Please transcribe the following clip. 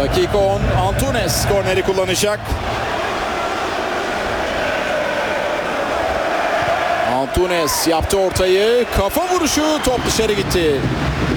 Dakika 10. Antunes korneri kullanacak. Antunes yaptı ortayı. Kafa vuruşu, top dışarı gitti.